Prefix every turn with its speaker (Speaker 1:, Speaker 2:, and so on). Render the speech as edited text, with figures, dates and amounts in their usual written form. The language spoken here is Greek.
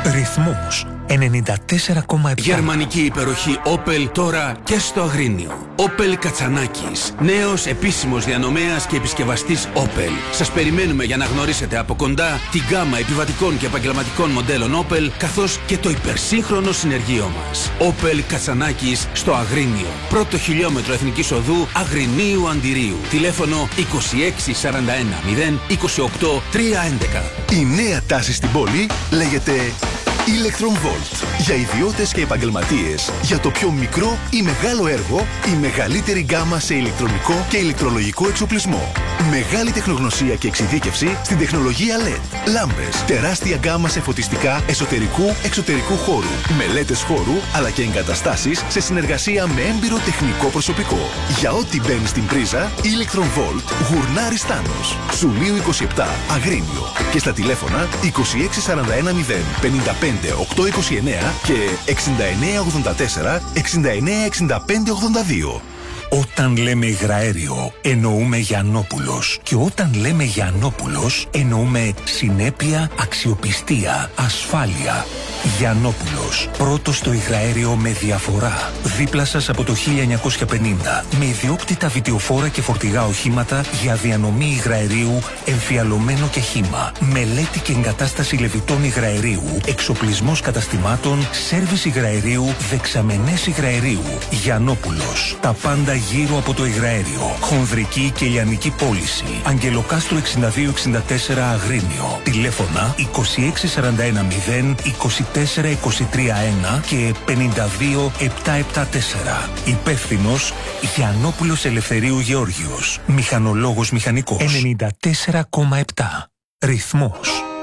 Speaker 1: Ρυθμός 94,7.
Speaker 2: Γερμανική υπεροχή Opel τώρα και στο Αγρίνιο. Opel Κατσανάκης. Νέος επίσημος διανομέας και επισκευαστής Opel. Σας περιμένουμε για να γνωρίσετε από κοντά την γκάμα επιβατικών και επαγγελματικών μοντέλων Opel, καθώς και το υπερσύγχρονο συνεργείο μας. Opel Κατσανάκης στο Αγρίνιο. Πρώτο χιλιόμετρο Εθνικής Οδού Αγρινίου Αντιρίου. Τηλέφωνο 2641 0 28 311.
Speaker 3: Η νέα τάση στην πόλη λέγεται Electron Volt. Για ιδιώτες και επαγγελματίες, για το πιο μικρό ή μεγάλο έργο, η μεγαλύτερη γκάμα σε ηλεκτρονικό και ηλεκτρολογικό εξοπλισμό. Μεγάλη τεχνογνωσία και εξειδίκευση στην τεχνολογία LED. Λάμπες, τεράστια γκάμα σε φωτιστικά εσωτερικού χώρου. Μελέτες χώρου, αλλά και εγκαταστάσεις σε συνεργασία με έμπειρο τεχνικό προσωπικό. Για ό,τι μπαίνει στην πρίζα, Electron Volt, Γουρνάρης Τάνος. Σουλίου 27, Αγρίνιο. Και στα τηλέφωνα 2641 0 55 829 και 6984 6965 82.
Speaker 1: Όταν λέμε υγραέριο, εννοούμε Γιαννόπουλος. Και όταν λέμε Γιαννόπουλος, εννοούμε συνέπεια, αξιοπιστία, ασφάλεια. Γιαννόπουλος. Πρώτος στο υγραέριο με διαφορά. Δίπλα σας από το 1950. Με ιδιόκτητα βιτιοφόρα και φορτηγά οχήματα για διανομή υγραερίου, εμφιαλωμένο και χύμα. Μελέτη και εγκατάσταση λεβιτών υγραερίου. Εξοπλισμός καταστημάτων, σέρβις υγραερίου, δεξαμενές υγραερίου. Γιαννόπουλος. Τα πάντα γύρω από το υγραέριο. Χονδρική και λιανική πώληση. Αγγελοκάστρο 6264 Αγρίνιο. Τηλέφωνα 2641 0 24 23 1 και 52 774. Υπεύθυνος Γιαννόπουλος Ελευθερίου Γεώργιος. Μηχανολόγος μηχανικός. 94,7. Ρυθμός.